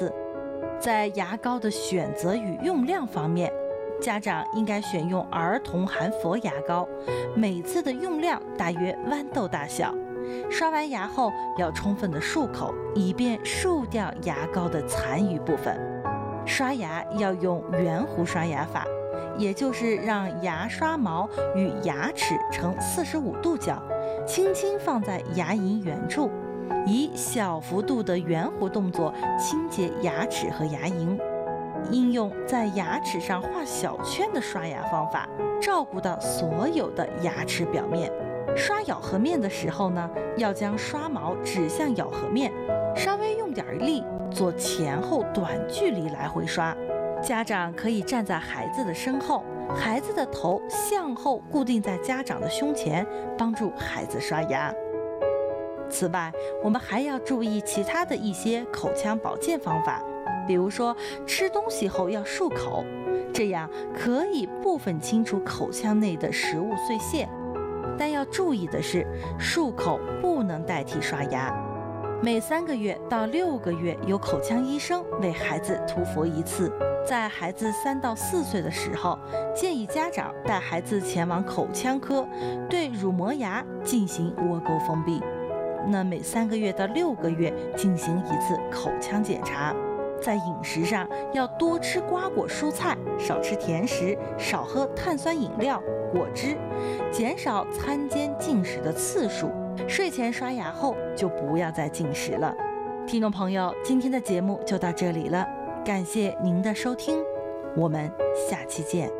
次。在牙膏的选择与用量方面，家长应该选用儿童含氟牙膏，每次的用量大约豌豆大小。刷完牙后要充分的漱口，以便漱掉牙膏的残余部分。刷牙要用圆弧刷牙法，也就是让牙刷毛与牙齿呈45度角，轻轻放在牙龈原处，以小幅度的圆弧动作清洁牙齿和牙龈。应用在牙齿上画小圈的刷牙方法，照顾到所有的牙齿表面。刷咬合面的时候呢，要将刷毛指向咬合面，稍微用点力，做前后短距离来回刷。家长可以站在孩子的身后，孩子的头向后固定在家长的胸前，帮助孩子刷牙。此外，我们还要注意其他的一些口腔保健方法，比如说吃东西后要漱口，这样可以部分清除口腔内的食物碎屑。但要注意的是，漱口不能代替刷牙。每3个月到6个月由口腔医生为孩子涂氟1次。在孩子3到4岁的时候，建议家长带孩子前往口腔科，对乳磨牙进行窝沟封闭。那每3个月到6个月进行1次口腔检查。在饮食上要多吃瓜果蔬菜，少吃甜食，少喝碳酸饮料、果汁，减少餐间进食的次数。睡前刷牙后就不要再进食了。听众朋友，今天的节目就到这里了，感谢您的收听，我们下期见。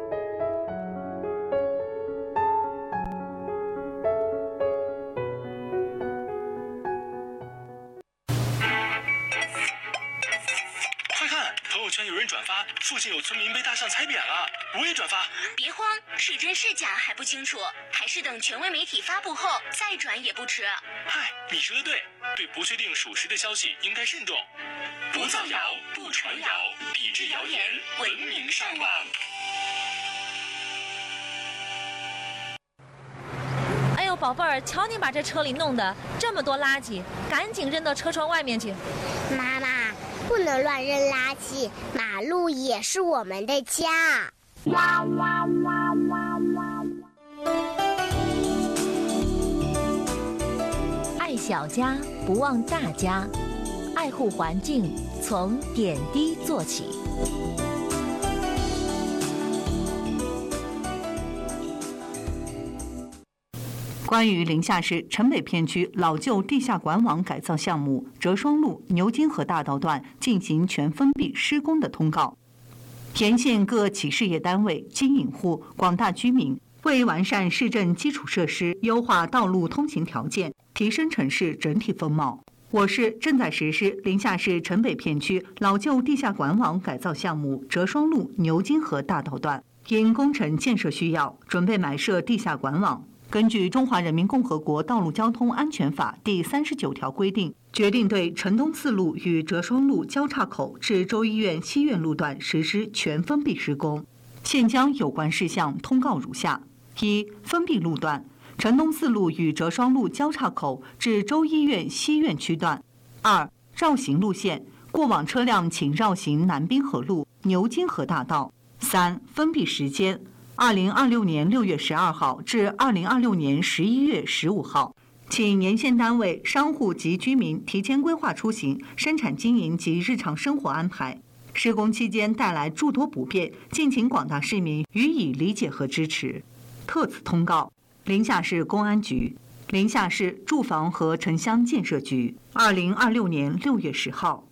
有人转发，附近有村民被大象踩扁了，我也转发。 别慌，是真是假还不清楚，还是等权威媒体发布后再转也不迟。 嗨，你说的对，对不确定属实的消息应该慎重，不造谣，不传谣，抵制谣言，文明上网。 哎呦，宝贝儿，瞧你把这车里弄的这么多垃圾，赶紧扔到车窗外面去。 妈妈，不能乱扔垃圾，马路也是我们的家。 爱小家，不忘大家，爱护环境，从点滴做起。 关于临夏市城北片区老旧地下管网改造项目折双路牛津河大道段进行全封闭施工的通告，沿线各企事业单位、经营户、广大居民为完善市政基础设施、优化道路通行条件、提升城市整体风貌，我市正在实施临夏市城北片区老旧地下管网改造项目折双路牛津河大道段，因工程建设需要，准备埋设地下管网。根据《中华人民共和国道路交通安全法》第39条规定，决定对城东四路与折双路交叉口至州医院西苑路段实施全封闭施工。现将有关事项通告如下：一、封闭路段，城东四路与折双路交叉口至州医院西苑区段；二、绕行路线，过往车辆请绕行南滨河路、牛津河大道；三、封闭时间。2026年6月12号至2026年11月15号，请沿线单位、商户及居民提前规划出行、生产经营及日常生活安排。施工期间带来诸多不便，敬请广大市民予以理解和支持。特此通告：临夏市公安局、临夏市住房和城乡建设局，2026年6月10号。